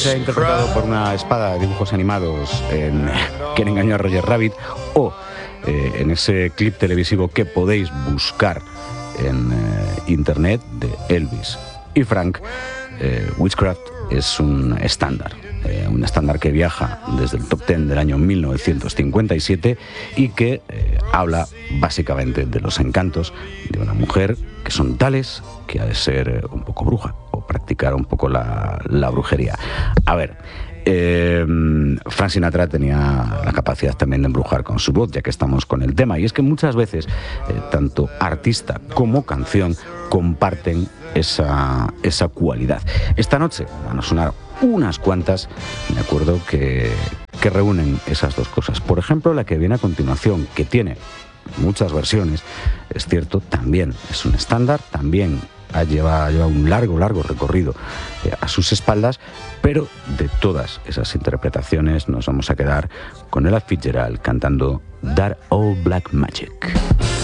Se ha interpretado por una espada de dibujos animados en ¿Quién engañó a Roger Rabbit? O en ese clip televisivo que podéis buscar en internet de Elvis y Frank. Witchcraft es un estándar que viaja desde el top 10 del año 1957 y que habla básicamente de los encantos de una mujer que son tales que ha de ser un poco bruja o practicar un poco la brujería. A ver, Frank Sinatra tenía la capacidad también de embrujar con su voz, ya que estamos con el tema, y es que muchas veces tanto artista como canción comparten esa cualidad. Esta noche van a sonar unas cuantas, me acuerdo, que reúnen esas dos cosas. Por ejemplo, la que viene a continuación, que tiene muchas versiones, es cierto, también es un estándar, también lleva un largo recorrido a sus espaldas, pero de todas esas interpretaciones nos vamos a quedar con Ella Fitzgerald cantando That Old Black Magic.